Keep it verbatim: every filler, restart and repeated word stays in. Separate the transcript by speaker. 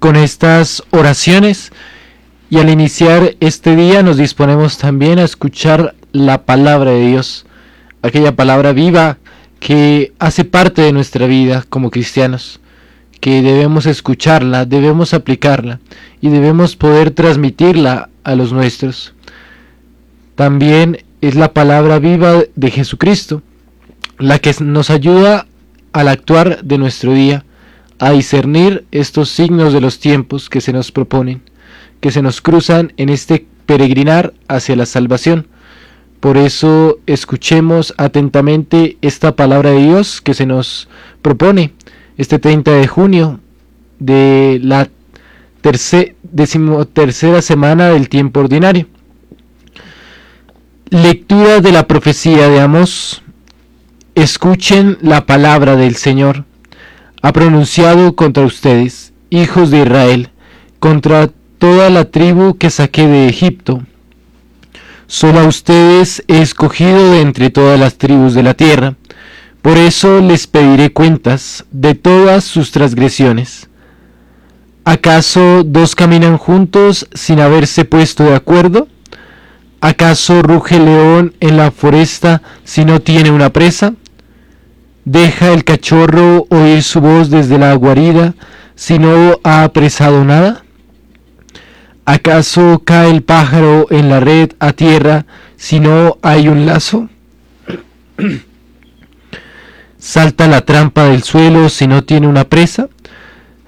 Speaker 1: con estas oraciones y al iniciar este día nos disponemos también a escuchar la palabra de Dios, aquella palabra viva que hace parte de nuestra vida como cristianos, que debemos escucharla, debemos aplicarla y debemos poder transmitirla a los nuestros. También es la palabra viva de Jesucristo, la que nos ayuda al actuar de nuestro día, a discernir estos signos de los tiempos que se nos proponen, que se nos cruzan en este peregrinar hacia la salvación. Por eso escuchemos atentamente esta palabra de Dios que se nos propone este treinta de junio de la terce, decimotercera semana del tiempo ordinario. Lectura de la profecía de Amós. Escuchen la palabra del Señor. Ha pronunciado contra ustedes, hijos de Israel, contra toda la tribu que saqué de Egipto. Solo a ustedes he escogido de entre todas las tribus de la tierra. Por eso les pediré cuentas de todas sus transgresiones. ¿Acaso dos caminan juntos sin haberse puesto de acuerdo? ¿Acaso ruge el león en la foresta si no tiene una presa? ¿Deja el cachorro oír su voz desde la guarida si no ha apresado nada? ¿Acaso cae el pájaro en la red a tierra si no hay un lazo? ¿Salta la trampa del suelo si no tiene una presa?